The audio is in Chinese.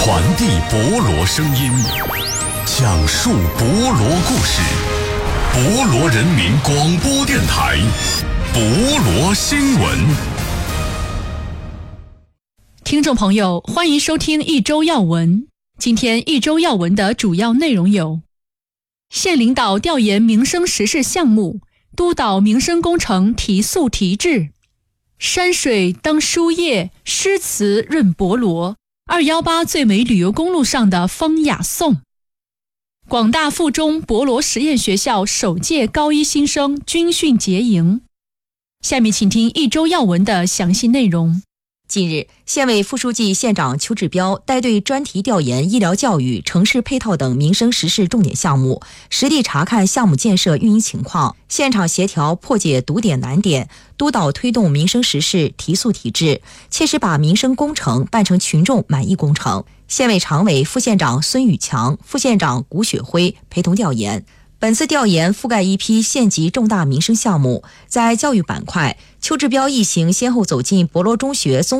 传递博罗声音，讲述博罗故事。博罗人民广播电台，博罗新闻。 听众朋友，欢迎收听一周要闻。今天一周要闻的主要内容有：县领导调研民生实事项目，督导民生工程提速提质；山水当书页，诗词润博罗。218最美旅游公路上的风雅颂。广大附中博罗实验学校首届高一新生军训结营。下面请听一周要闻的详细内容。 近日，县委副书记、县长邱志标带队专题调研医疗教育、城市配套等民生实事重点项目，实地查看项目建设运营情况，现场协调破解堵点难点，督导推动民生实事提速提质，切实把民生工程办成群众满意工程。县委常委、副县长孙宇强、副县长谷雪辉陪同调研。本次调研覆盖一批县级重大民生项目，在教育板块，邱志标一行先后走进博罗中学